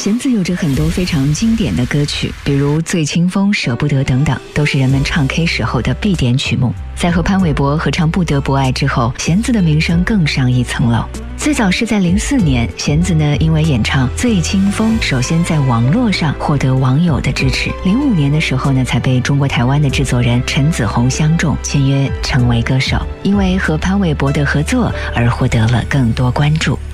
弦子有着很多非常经典的歌曲，比如《醉清风》《舍不得》等等，都是人们唱 K 时候的必点曲目。在和潘玮柏合唱《不得不爱》之后，弦子的名声更上一层楼。最早是在04年，弦子呢因为演唱《醉清风》，首先在网络上获得网友的支持。05年的时候呢，才被中国台湾的制作人陈子鸿相中，签约成为歌手。因为和潘玮柏的合作而获得了更多关注。